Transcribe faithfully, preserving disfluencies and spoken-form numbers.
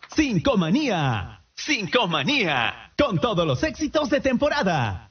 Cinco Manía. Cinco Manía. Con todos los éxitos de temporada.